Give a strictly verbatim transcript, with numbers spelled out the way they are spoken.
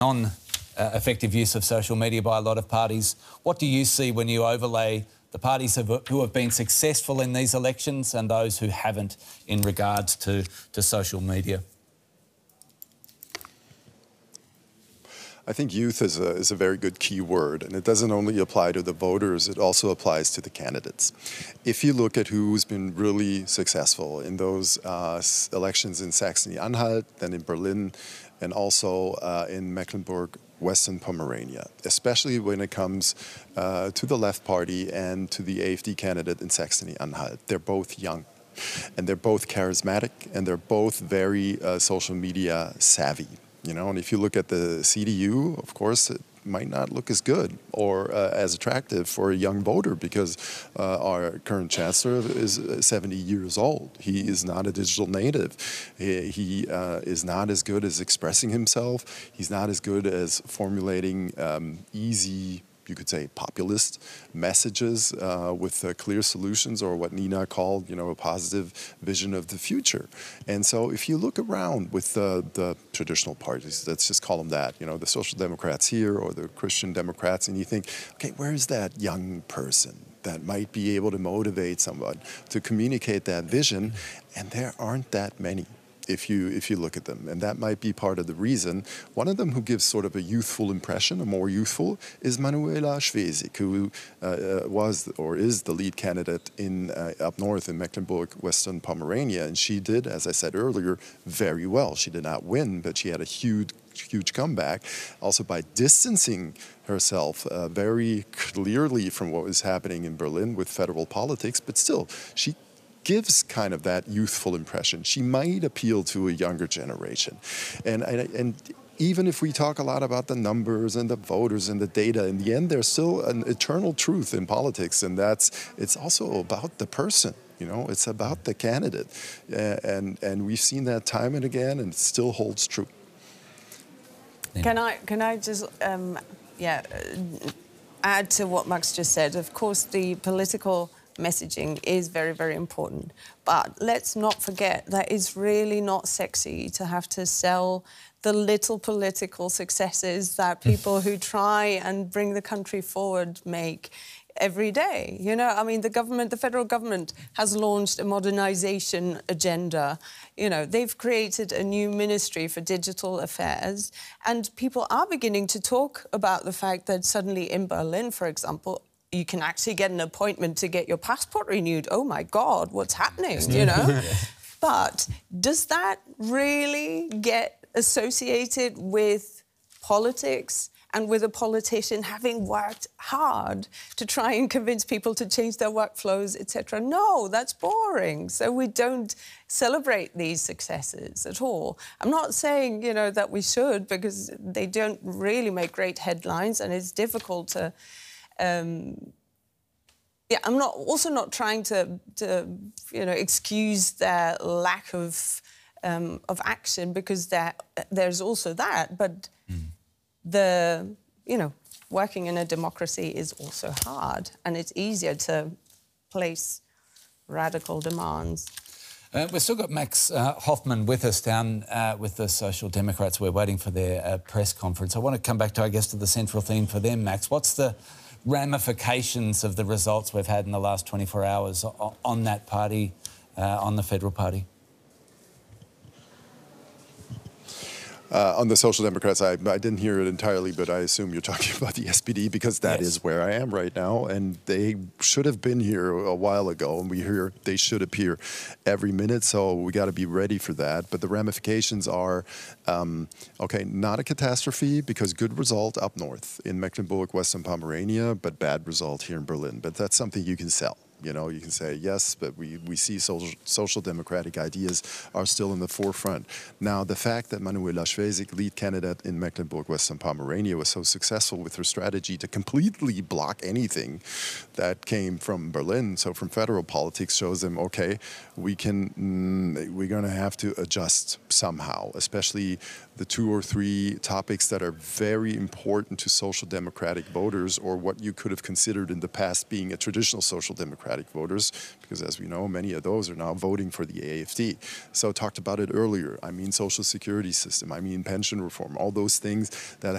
on uh, effective use of social media by a lot of parties. What do you see when you overlay the parties have, who have been successful in these elections and those who haven't in regards to, to social media? I think youth is a, is a very good key word, and it doesn't only apply to the voters, it also applies to the candidates. If you look at who's been really successful in those uh, elections in Saxony-Anhalt, then in Berlin, and also uh, in Mecklenburg, Western Pomerania, especially when it comes uh, to the Left Party and to the A F D candidate in Saxony-Anhalt. They're both young, and they're both charismatic, and they're both very uh, social media savvy. You know, and if you look at the C D U, of course, it might not look as good or uh, as attractive for a young voter because uh, our current chancellor is seventy years old. He is not a digital native. He, he uh, is not as good as expressing himself. He's not as good as formulating um, easy, you could say, populist messages uh, with uh, clear solutions, or what Nina called, you know, a positive vision of the future. And so if you look around with the, the traditional parties, let's just call them that, you know, the Social Democrats here or the Christian Democrats, and you think, okay, where's that young person that might be able to motivate someone to communicate that vision? And there aren't that many. If you, if you look at them. And that might be part of the reason. One of them who gives sort of a youthful impression, a more youthful, is Manuela Schwesig, who uh, was or is the lead candidate in uh, up north in Mecklenburg, Western Pomerania. And she did, as I said earlier, very well. She did not win, but she had a huge huge comeback, also by distancing herself uh, very clearly from what was happening in Berlin with federal politics. But still, she gives kind of that youthful impression. She might appeal to a younger generation. And, and, and even if we talk a lot about the numbers and the voters and the data, in the end, there's still an eternal truth in politics, and that's, it's also about the person. You know, it's about the candidate. Uh, and, and we've seen that time and again, and it still holds true. Can I, can I just, um, yeah, add to what Max just said? Of course, the political messaging is very, very important. But let's not forget that it's really not sexy to have to sell the little political successes that people who try and bring the country forward make every day. You know, I mean, the government, the federal government has launched a modernization agenda. You know, they've created a new ministry for digital affairs, and people are beginning to talk about the fact that suddenly in Berlin, for example, you can actually get an appointment to get your passport renewed. Oh, my God, what's happening, you know? But does that really get associated with politics and with a politician having worked hard to try and convince people to change their workflows, et cetera? No, that's boring. So we don't celebrate these successes at all. I'm not saying, you know, that we should, because they don't really make great headlines, and it's difficult to... Um, yeah, I'm not also not trying to, to you know, excuse their lack of um, of action, because there there's also that. But mm. the you know, working in a democracy is also hard, and it's easier to place radical demands. Uh, we've still got Max uh, Hoffman with us down uh, with the Social Democrats. We're waiting for their uh, press conference. I want to come back to, I guess, to the central theme for them, Max. What's the ramifications of the results we've had in the last twenty-four hours on that party, uh, on the Federal Party? Uh, on the Social Democrats, I, I didn't hear it entirely, but I assume you're talking about the S P D, because that yes. is where I am right now, and they should have been here a while ago, and we hear they should appear every minute, so we got to be ready for that. But the ramifications are, um, okay, not a catastrophe, because good result up north in Mecklenburg, Western Pomerania, but bad result here in Berlin. But that's something you can sell. You know, you can say, yes, but we, we see social, social democratic ideas are still in the forefront. Now, the fact that Manuela Schwesig, lead candidate in Mecklenburg-Western Pomerania, was so successful with her strategy to completely block anything that came from Berlin, so from federal politics, shows them, okay, we can, mm, we're going to have to adjust somehow, especially the two or three topics that are very important to social democratic voters, or what you could have considered in the past being a traditional social democratic voters, because as we know, many of those are now voting for the A F D. So talked about it earlier. I mean social security system, I mean pension reform, all those things that